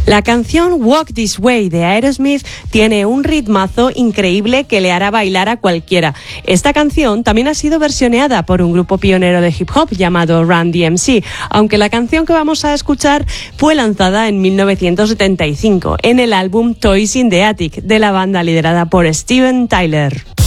La canción Walk This Way de Aerosmith tiene un ritmazo increíble que le hará bailar a cualquiera. Esta canción también ha sido versioneada por un grupo pionero de hip hop llamado Run DMC, aunque la canción que vamos a escuchar fue lanzada en 1975 en el álbum Toys in the Attic de la banda liderada por Steven Tyler.